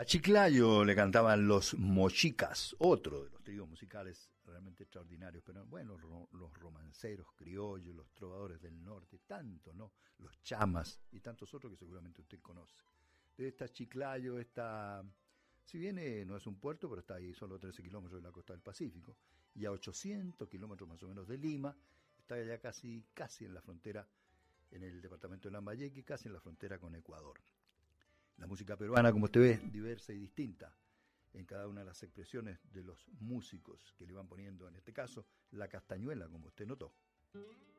A Chiclayo le cantaban los Mochicas, otro de los tríos musicales realmente extraordinarios, pero bueno, los romanceros criollos, los trovadores del norte, tanto, ¿no? Los chamas y tantos otros que seguramente usted conoce. De esta Chiclayo, si bien no es un puerto, pero está ahí solo 13 kilómetros de la costa del Pacífico, y a 800 kilómetros más o menos de Lima, está ya casi en la frontera, en el departamento de Lambayeque, casi en la frontera con Ecuador. La música peruana, como usted ve, diversa y distinta en cada una de las expresiones de los músicos que le van poniendo, en este caso, la castañuela, como usted notó.